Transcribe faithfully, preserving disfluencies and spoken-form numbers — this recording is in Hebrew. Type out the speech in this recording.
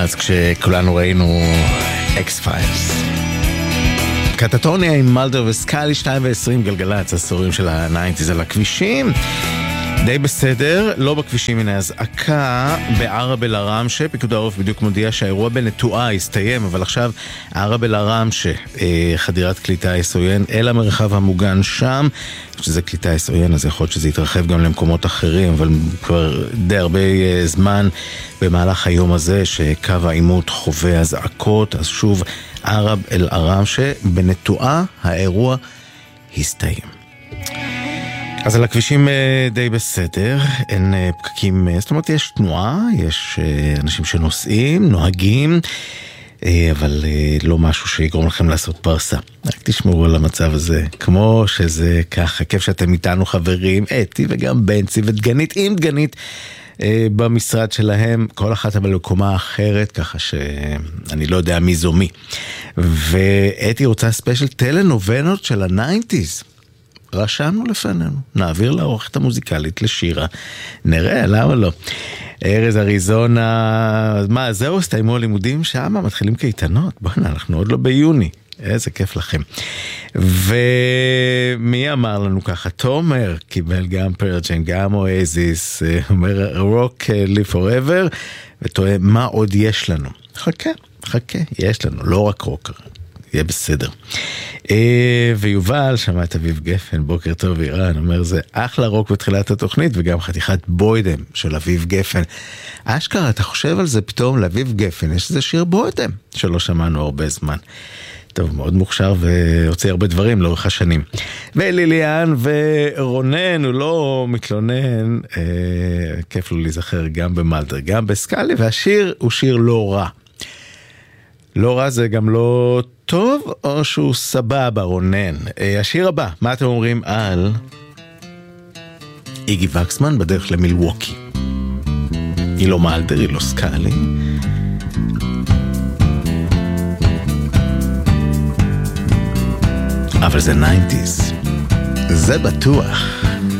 אז כשכולנו ראינו אקס פיילס. קטטוניה עם מלדר וסקאלי, שתיים ועשרים גלגלצ, הסורים של ה-תשעים על הכבישים. די בסדר, לא בכבישים, הנה אזעקה בערב אל הרמשה. פיקוד העורף בדיוק מודיע שהאירוע בנטועה הסתיים, אבל עכשיו ערב אל הרמשה, חדירת קליטה אס או אן אל המרחב המוגן שם, שזה קליטה אס או אן, אז יכול להיות שזה יתרחב גם למקומות אחרים, אבל כבר די הרבה זמן במהלך היום הזה שקו העימות חווה אזעקות. אז שוב, ערב אל הרמשה בנטועה, האירוע הסתיים. אז על הכבישים די בסדר, אין פקקים, זאת אומרת יש תנועה, יש אנשים שנוסעים, נוהגים, אבל לא משהו שיגרום לכם לעשות פרסה. רק תשמעו על המצב הזה, כמו שזה ככה, כיף שאתם איתנו חברים, אתי וגם בנצי ודגנית עם דגנית במשרד שלהם, כל אחת אבל לקומה אחרת, ככה שאני לא יודע מי זו מי. ואתי רוצה ספיישל טלנובלות של ה-תשעים. רשמנו לפנינו, נעביר לעורכת המוזיקלית לשירה, נראה, למה לא? ארז אריזונה, מה, זהו, סתיימו הלימודים שם, מתחילים קייטנות, בוא'נה, אנחנו עוד לא ביוני, איזה כיף לכם. ומי אמר לנו ככה? תומר קיבל גם פרג'ן, גם אואזיס, אומר רוק לי פוראבר, ותוהה מה עוד יש לנו? חכה, חכה, יש לנו, לא רק רוקר. יהיה בסדר. ויובל שמע את אביב גפן, בוקר טוב אירן, אומר זה אחלה רוק בתחילת התוכנית, וגם חתיכת בוידם של אביב גפן. אשכרה, אתה חושב על זה פתאום, לאביב גפן, יש איזה שיר בוידם, שלא שמענו הרבה זמן. טוב, מאוד מוכשר והוציא הרבה דברים לאורך השנים. וליליאן ורונן, הוא לא מתלונן, אה, כיף לו להיזכר גם במלדר, גם בסקאלי, והשיר הוא שיר לא רע. לא רע זה גם לא טוב, או שהוא סבבה, רונן. השיר הבא, מה אתם אומרים על איגי וקסמן בדרך למילווקי? היא לא מלדר, היא לא סקאלי. אבל זה תשעים. זה בטוח.